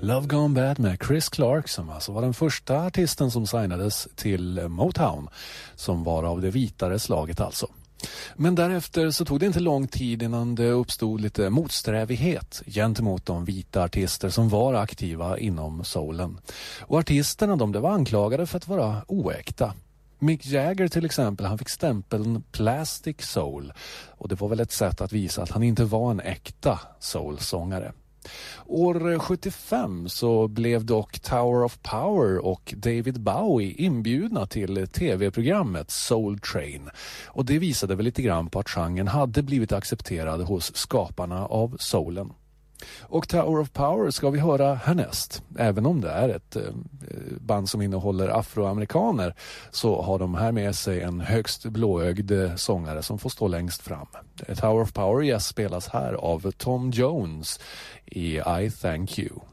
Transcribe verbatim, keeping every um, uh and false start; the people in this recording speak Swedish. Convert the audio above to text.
Love Gone Bad med Chris Clark, som alltså var den första artisten som signades till Motown, som var av det vitare slaget alltså. Men därefter så tog det inte lång tid innan det uppstod lite motsträvighet gentemot de vita artister som var aktiva inom soulen. Och artisterna de blev anklagade för att vara oäkta. Mick Jagger till exempel, han fick stämpeln Plastic Soul, och det var väl ett sätt att visa att han inte var en äkta soulsångare. År sjuttiofem så blev dock Tower of Power och David Bowie inbjudna till tv-programmet Soul Train, och det visade väl lite grann på att genren hade blivit accepterad hos skaparna av soulen. Och Tower of Power ska vi höra härnäst. Även om det är ett eh, band som innehåller afroamerikaner, så har de här med sig en högst blåögd sångare som får stå längst fram. Tower of Power yes, spelas här av Tom Jones i I Thank You.